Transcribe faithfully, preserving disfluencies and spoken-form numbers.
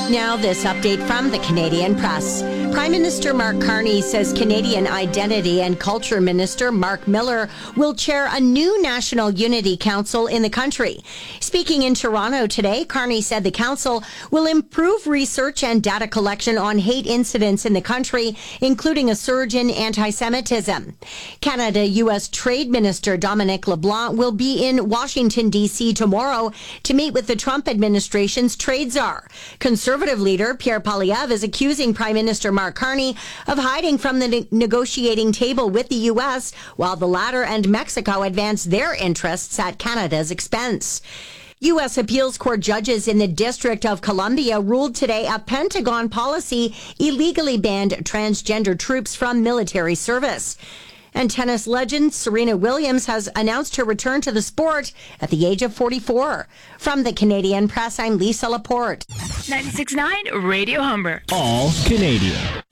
Now, this update from the Canadian Press. Prime Minister Mark Carney says Canadian Identity and Culture Minister Mark Miller will chair a new National Unity Council in the country. Speaking in Toronto today, Carney said the council will improve research and data collection on hate incidents in the country, including a surge in anti-Semitism. Canada-U S Trade Minister Dominic LeBlanc will be in Washington, D C tomorrow to meet with the Trump administration's trade czar. Conservative leader Pierre Poilievre is accusing Prime Minister Mark Carney of hiding from the ne- negotiating table with the U S, while the latter and Mexico advance their interests at Canada's expense. U S appeals court judges in the District of Columbia ruled today a Pentagon policy illegally banned transgender troops from military service. And tennis legend Serena Williams has announced her return to the sport at the age of forty-four. From the Canadian Press, I'm Lisa Laporte. ninety-six point nine Radio Humber. All Canadian.